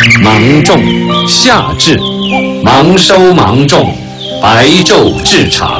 芒种夏至，忙收芒种，白昼至长。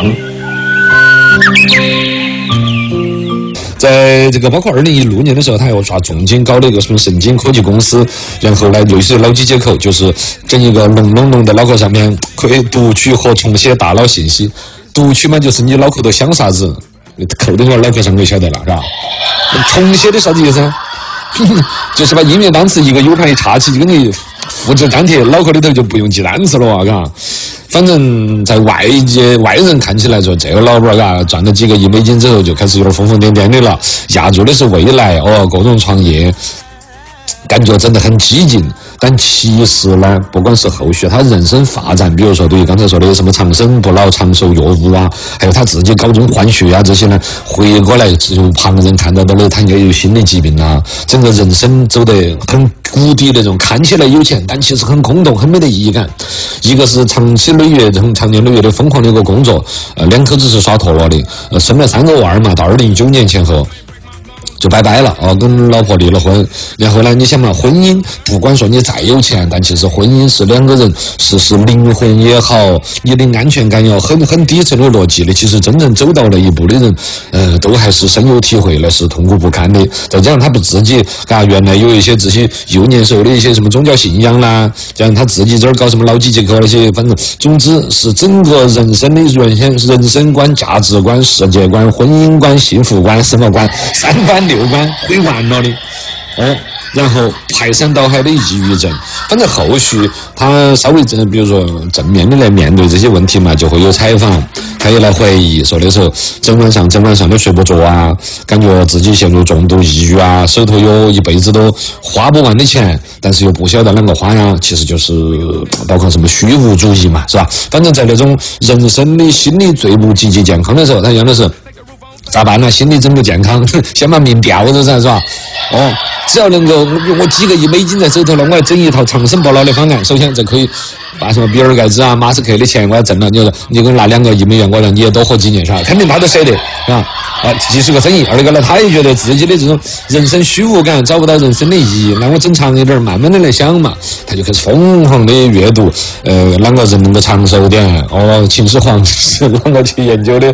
在这个包括2016年的时候，他还要抓重金搞了一个什么神经科技公司，然后呢，类似脑机接口，就是整一个龙的脑壳上面可以读取和重写大脑信息。读取嘛，就是你脑壳头想啥子，扣到你脑壳上就晓得了，是吧？重写的啥子意思？就是把英语单词一个 U 盘一插起，就跟你复制粘贴，脑壳里头就不用记单词了啊，嘎。反正在外人看起来说，这个老板嘎赚了几个亿美金之后，就开始有点疯疯癫癫的了，压住的是未来各种创业，感觉真的很激进。但其实呢，不管是后续他人生发展，比如说对于刚才说的什么长生不老、长寿药物啊，还有他自己搞这种换血啊这些呢，回过来只有旁人看到的他应该有心理疾病啊，整个人生走得很谷底那种，看起来有钱，但其实很空洞，很没得意义感。一个是长年累月的疯狂的一个工作，两口子是耍脱了的，生了3个娃儿嘛，到2019年前后。就拜拜了跟老婆离了婚，然后呢，你想嘛，婚姻不管说你再有钱，但其实婚姻是两个人是灵魂也好，你的安全感也好，很底层的逻辑的。其实真正走到了一步的人，都还是深有体会的，是痛苦不堪的。再加上他不自己，原来有一些自己幼年时候的一些什么宗教信仰啦，加上他自己这儿搞什么脑机接口那些，反正总之是整个人生的人生观、价值观、世界观、婚姻观、幸福观、什么观，3观6观毁完了的，然后排山倒海的抑郁症。反正后续他稍微比如说正面的来面对这些问题嘛，就会有采访，他也来回忆说那时候整晚上都睡不着啊，感觉自己陷入重度抑郁啊，手头有一辈子都花不完的钱，但是又不晓得啷个花呀，其实就是包括什么虚无主义嘛，是吧？反正在那种人生的心理最不积极健康的时候，他讲的是咋办呢？心理整不健康，先把命吊着噻，是吧？只要能够我几个亿美金在手头了，我要整一套长生不老的方案。首先，这可以把什么比尔盖茨啊、马斯克的钱我要挣了，你给我拿2个亿美元过来，你也多活几年，是吧？肯定他都舍得，是吧？既是个生意，二个呢，他也觉得自己的这种人生虚无感，找不到人生的意义，那我整长一点，慢慢的来想嘛，他就开始疯狂的阅读，啷个人能够长寿点？秦始皇是啷个去研究的？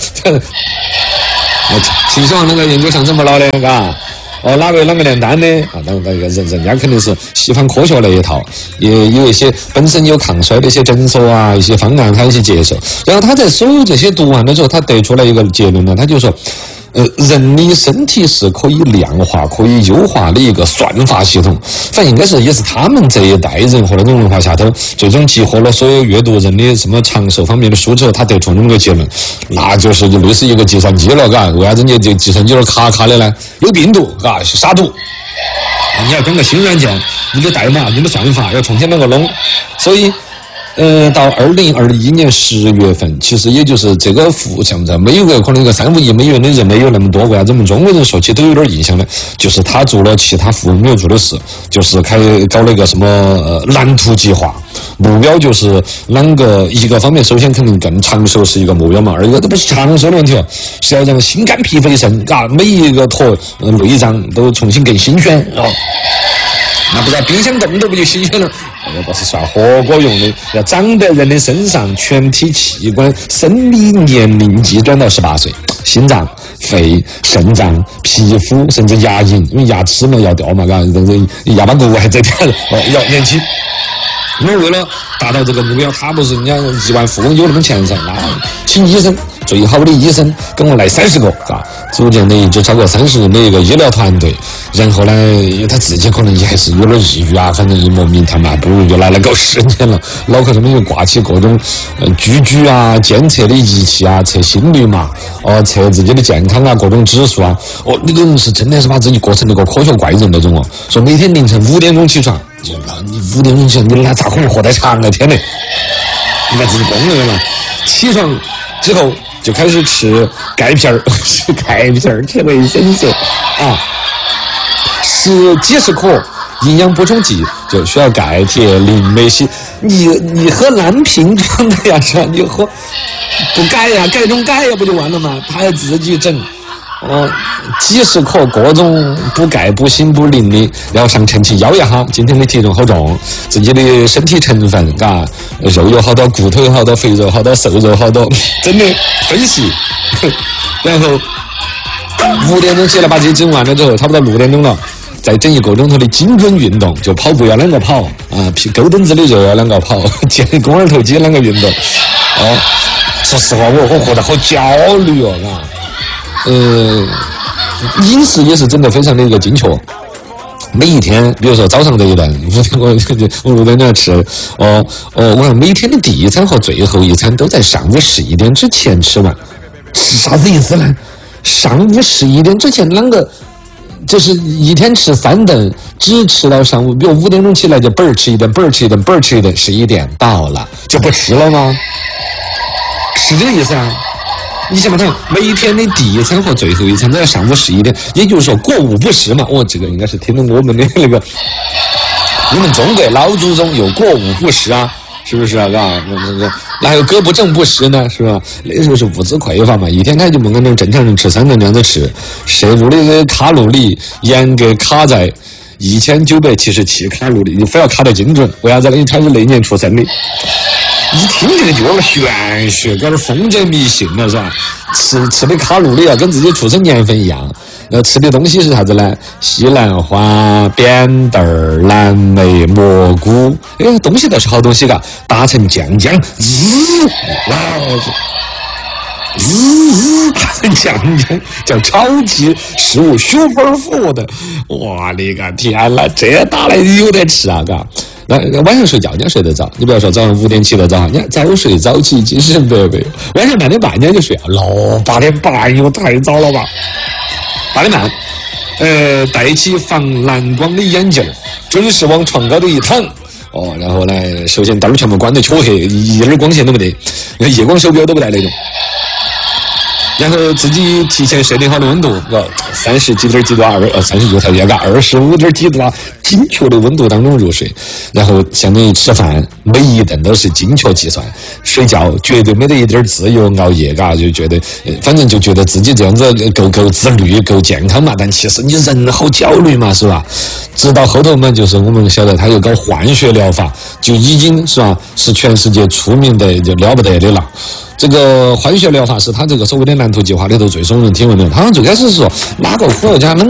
秦始皇那个研究长生不老的，嘎。哪个炼丹的那个人家肯定是西方科学那一套，也有一些本身有抗衰的一些诊所啊，一些方案他一些接受。然后他在所有这些读完的时候，他得出来一个结论呢，他就说人的身体是可以量化、可以优化的一个算法系统，反正应该是也是他们这一代人和那种文化下头，最终集合了所有阅读人的什么长寿方面的书之后，他得出那么个结论，那就是类似一个计算机了，嘎？为啥子你这计算机是卡的呢？有病毒，嘎，是杀毒。你要整个新软件，你的代码、你的算法要重新那个弄，所以。到2021年10月份，其实也就是这个像在美国可能一个3-5亿美元的人没有那么多，为啥子我们中国人说起都有点印象呢？就是他做了其他富翁没有做的事，就是搞了一个什么蓝图计划，目标就是啷个一个方面，首先肯定更长寿是一个目标嘛，二一个都不是长寿的问题哦，是要让心肝脾肺肾每一个坨内脏都重新更新鲜那不然冰箱冻都不就新鲜了？不是涮火锅用的，要长在人的身上，全体器官生理年龄计转到18岁，心脏、肺、肾脏、皮肤，甚至牙龈，因为牙齿嘛要掉嘛，人牙巴骨还在掉，要年轻。因为为了达到这个目标，他不是人家亿万富翁有那么钱噻，那请医生。最好的医生跟我来30个，组建的就超过30人的一个医疗团队。然后呢，他自己可能也还是有点抑郁啊，反正一莫名他妈不如就拿来搞10年了，脑壳上面又挂起各种居啊、监测的仪器啊，测心率嘛，测自己的健康啊，各种指数啊。那个人是真的是把自己过成那个科学怪人那种哦。说每天凌晨5点钟起床，你5点钟起床，你那咋可能活得长啊？天哪！你看自己工人了，起床之后。就开始吃钙片儿，吃钙片儿，吃维生素吃几十克营养补充剂，就需要钙、铁、磷、镁、硒。你喝蓝瓶装的呀，是吧？你喝不钙呀，钙中钙呀，不就完了吗？他还自己整。 几十克各种补钙、补锌、补磷的，然后上称去摇一下今天的体重好重，自己的身体成分，嘎，肉有好多，骨头有好多，肥肉好多，瘦肉好多，真的分析。然后5点钟起来把这些整完了之后，差不多6点钟了。再整1个钟头的精准运动，就跑步要2个跑啊，狗蹬子的肉要2个跑，健肱二头肌2个运动。哦，说实话，我活得好焦虑哦，饮食也是整得非常的一个精确。每一天，比如说早上这一顿我6点钟吃，我看每天的第一餐和最后一餐都在上午11点之前吃完，是啥子意思呢？上午11点之前啷个？就是一天吃3顿，只吃到上午，比如5点钟起来就本儿吃一顿，11点到了就不吃了吗？是这个意思啊？你想不想每一天的第一餐和最后一餐都在上午11点，也就是说过午不食嘛。这个应该是听了我们的那个，我们中国老祖宗有过午不食啊。是不是啊？那还有胳膊正不食呢？是吧？那时候是物资匮乏嘛，一天他就不可能正常人吃3顿这样子吃，摄入的卡路里严格卡在1977卡路里，你非要卡得精准，为啥子呢？他是那年出生的。一听这个就有点玄学，搞点封建迷信了，是吧？吃的卡路里啊，跟自己出生年份一样。吃的东西是啥子呢？西兰花、扁豆、蓝莓、蘑菇，东西都是好东西嘎，打成酱，打成酱叫超级食物 super food， 哇你个天啦，这打来有得吃啊嘎！那晚上睡觉你要睡得早，你不要说早上5点起得早，你要早睡早起，精神百倍。晚上8点半你就睡了，8点半又太早了吧？8点半，戴起防蓝光的眼镜，准时往床高头一躺。然后呢，首先灯全部关得黢黑，一点光线都不得，夜光手表都不带那种。然后自己提前设定好的温度，30几点几度，39才约个25点几度啊，精确的温度当中入睡。然后相当于吃饭，每一顿都是精确计算。睡觉绝对没得一点自由熬夜，就觉得，反正就觉得自己这样子够自律、够健康嘛。但其实你人好焦虑嘛，是吧？直到后头嘛，就是我们晓得他有搞换血疗法，就已经是吧，是全世界出名的就了不得的了。这个换血疗法是他这个所谓的蓝图计划里头最耸人听闻的。他最开始是说哪个科学家能